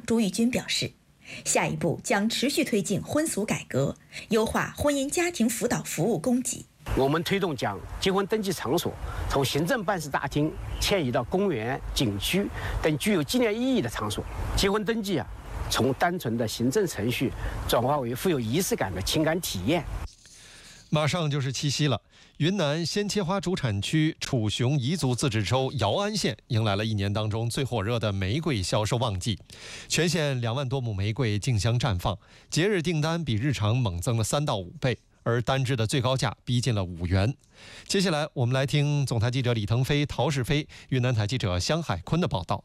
朱玉军表示，下一步将持续推进婚俗改革，优化婚姻家庭辅导服务供给。 我们推动将结婚登记场所从行政办事大厅迁移到公园、景区等具有纪念意义的场所。结婚登记从单纯的行政程序转化为富有仪式感的情感体验。 马上就是七夕了，云南鲜切花主产区楚雄彝族自治州姚安县迎来了一年当中最火热的玫瑰销售旺季，全县2万多亩玫瑰竞相绽放，节日订单比日常猛增了3到5倍，而单支的最高价逼近了5元。接下来我们来听总台记者李腾飞、陶世飞、云南台记者香海坤的报道。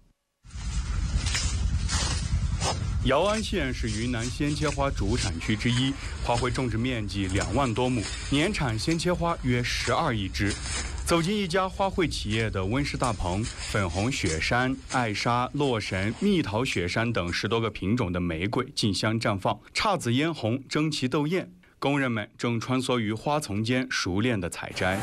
姚安县是云南鲜切花主产区之一，花卉种植面积2万多亩，年产鲜切花约12亿枝。走进一家花卉企业的温室大棚，粉红雪山、艾莎、洛神、蜜桃雪山等10多个品种的玫瑰竞相绽放，姹紫嫣红，争奇斗艳。工人们正穿梭于花丛间，熟练地采摘。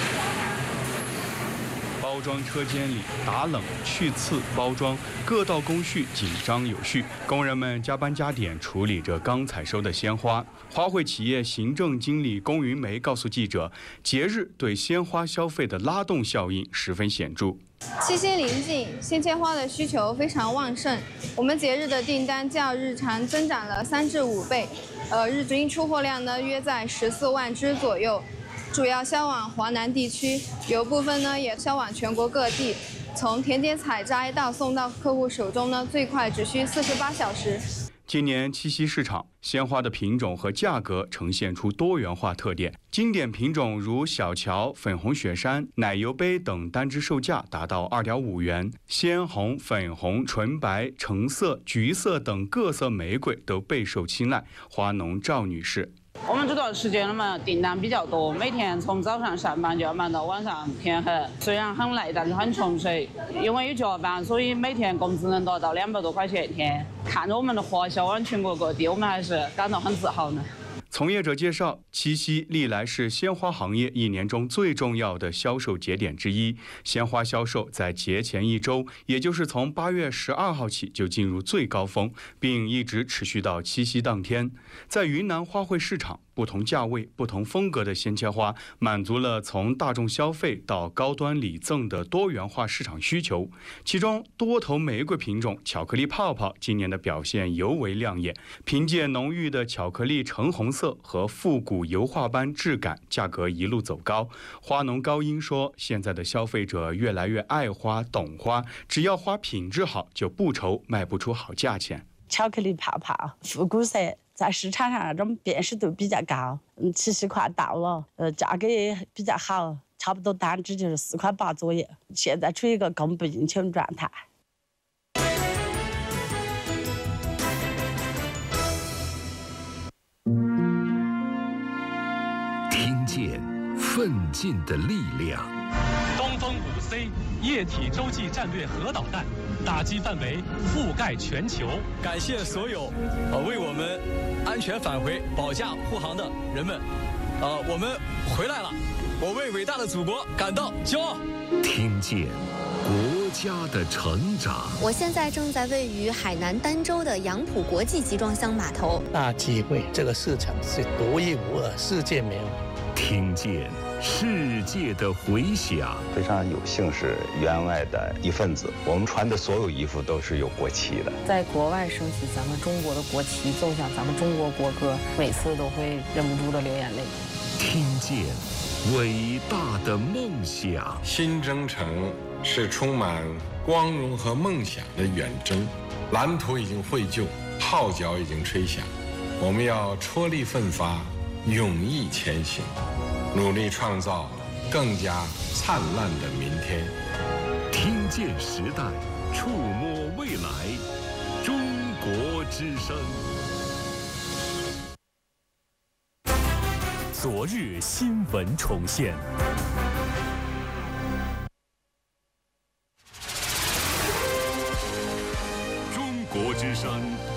包装车间里打冷、去刺、包装各道工序紧张有序，工人们加班加点处理着刚采收的鲜花。花卉企业行政经理龚云梅告诉记者，节日对鲜花消费的拉动效应十分显著。 七夕临近，鲜切花的需求非常旺盛，我们节日的订单较日常增长了3至5倍，日均出货量呢约在14万支左右。主要销往华南地区，有部分呢也销往全国各地。从田间采摘到送到客户手中呢，最快只需48小时。 今年七夕市场，鲜花的品种和价格呈现出多元化特点。经典品种如小乔、粉红雪山、奶油杯等单支售价达到2.5元，鲜红、粉红、纯白、橙色、橘色等各色玫瑰都备受青睐。花农赵女士。 我们这段时间嘛，订单比较多，每天从早上上班就要忙到晚上天黑。虽然很累，但是很充实，因为有加班，所以每天工资能达到200多块钱一天。看着我们的花销往全国各地，我们还是感到很自豪呢。 从业者介绍，七夕历来是鲜花行业一年中最重要的销售节点之一。鲜花销售在节前1周，也就是从8月12号起就进入最高峰，并一直持续到七夕当天。在云南花卉市场，不同价位、不同风格的鲜切花，满足了从大众消费到高端礼赠的多元化市场需求。其中，多头玫瑰品种巧克力泡泡今年的表现尤为亮眼，凭借浓郁的巧克力橙红色和复古油画般质感，价格一路走高。花农高英说，现在的消费者越来越爱花、懂花，只要花品质好，就不愁卖不出好价钱。 巧克力泡泡、复古色，在市场上那种辨识度比较高。七夕快到了，价格也比较好，差不多单支就是4块8左右。现在处于一个供不应求的状态。 听见奋进的力量。 东风5C 液体洲际战略核导弹，打击范围覆盖全球。 感谢所有为我们安全返回、保驾护航的人们。我们回来了，我为伟大的祖国感到骄傲。 听见国家的成长。 我现在正在位于海南儋州的杨浦国际集装箱码头。 大机会，这个市场是独一无二，世界没有。 听见世界的回响。 非常有幸是员外的一份子，我们穿的所有衣服都是有国旗的。 在国外升起咱们中国的国旗，奏响咱们中国国歌，每次都会忍不住的流眼泪。 听见伟大的梦想。 新征程是充满光荣和梦想的远征，蓝图已经绘就，号角已经吹响，我们要踔厉奋发，勇毅前行，努力创造更加灿烂的明天。 听见时代，触摸未来，中国之声。 昨日新闻重现。 中国之声